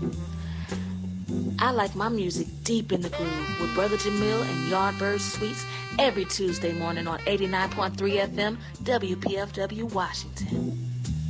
I like my music deep in the groove with Brother Jamil and Yardbird Suites every Tuesday morning on 89.3 FM WPFW Washington.